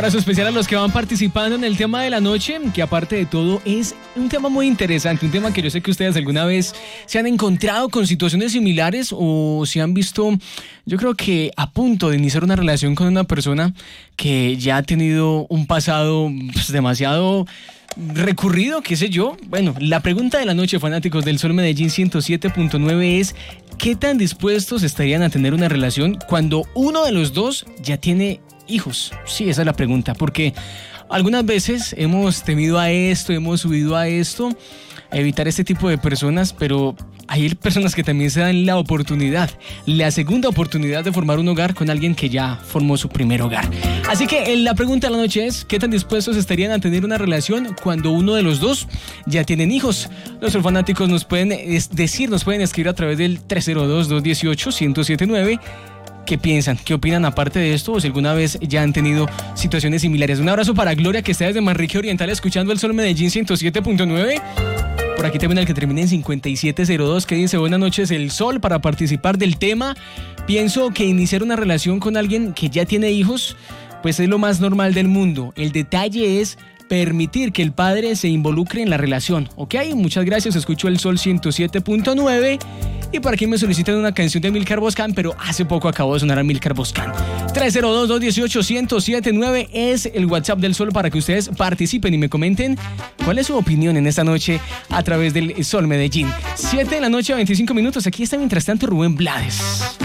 abrazo especial a los que van participando en el tema de la noche, que aparte de todo es un tema muy interesante, un tema que yo sé que ustedes alguna vez se han encontrado con situaciones similares o se han visto, yo creo que a punto de iniciar una relación con una persona que ya ha tenido un pasado pues, demasiado recurrido, qué sé yo. Bueno, la pregunta de la noche, fanáticos del Sol Medellín 107.9 es: ¿qué tan dispuestos estarían a tener una relación cuando uno de los dos ya tiene hijos? Sí, esa es la pregunta, porque algunas veces hemos temido a esto, hemos huido a esto, a evitar este tipo de personas, pero hay personas que también se dan la oportunidad, la segunda oportunidad de formar un hogar con alguien que ya formó su primer hogar. Así que la pregunta de la noche es: ¿qué tan dispuestos estarían a tener una relación cuando uno de los dos ya tienen hijos? Nuestros fanáticos nos pueden decir, nos pueden escribir a través del 302-218-1079 qué piensan, qué opinan aparte de esto, o si alguna vez ya han tenido situaciones similares. Un abrazo para Gloria, que está desde Manrique Oriental escuchando el Sol Medellín 107.9. Por aquí también el que termina en 5702, que dice: buenas noches, el Sol, para participar del tema. Pienso que iniciar una relación con alguien que ya tiene hijos, pues es lo más normal del mundo. El detalle es permitir que el padre se involucre en la relación. Ok, muchas gracias, escucho el Sol 107.9. Y por aquí me solicitan una canción de Amílcar Boscan, pero hace poco acabó de sonar Amílcar Boscan. 302-218-1079 es el WhatsApp del Sol para que ustedes participen y me comenten cuál es su opinión en esta noche a través del Sol Medellín. 7 de la noche, 25 minutos. Aquí está mientras tanto Rubén Blades.